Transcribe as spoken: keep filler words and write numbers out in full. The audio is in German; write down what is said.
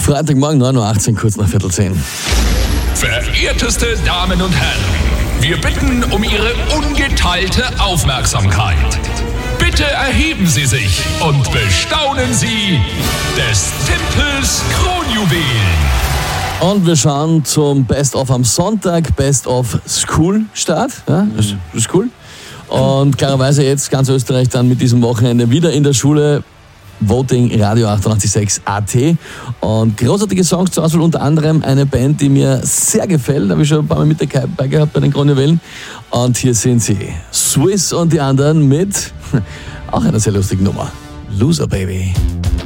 Freitagmorgen neun Uhr achtzehn, kurz nach Viertel zehn. Verehrteste Damen und Herren, wir bitten um Ihre ungeteilte Aufmerksamkeit. Bitte erheben Sie sich und bestaunen Sie des Tempels Kronjuwel. Und wir schauen zum Best-of am Sonntag, Best-of School-Start. Ja, das ist cool. Und klarerweise jetzt ganz Österreich dann mit diesem Wochenende wieder in der Schule. Voting Radio achtundachtzig Komma sechs A T. Und großartige Songs zur Auswahl, unter anderem eine Band, die mir sehr gefällt. Da habe ich schon ein paar Mal mit dabei gehabt bei den Kronjuwelen. Und hier sind sie, Swiss und die anderen mit auch einer sehr lustigen Nummer. Loser Baby.